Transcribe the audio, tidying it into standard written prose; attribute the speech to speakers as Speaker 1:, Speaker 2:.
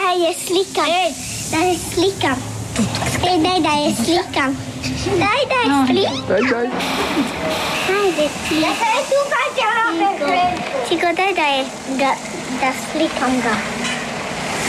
Speaker 1: je slikam. Daj slikam. Daj slikam. Daj slikam.
Speaker 2: Daj.
Speaker 1: Hajde ti.
Speaker 3: Ja sa je tu, Kaťa,
Speaker 1: Čiko, daj da slikam ga.